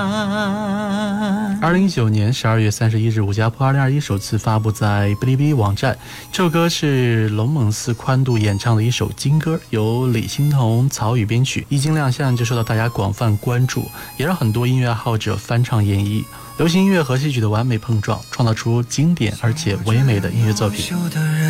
2019年12月31日，武家坡2021首次发布在哔哩哔哩网站。这首歌是龙猛寺宽度演唱的一首金歌，由李欣彤、曹宇编曲，一经亮相就受到大家广泛关注，也让很多音乐爱好者翻唱演绎。流行音乐和戏曲的完美碰撞，创造出经典而且唯美的音乐作品。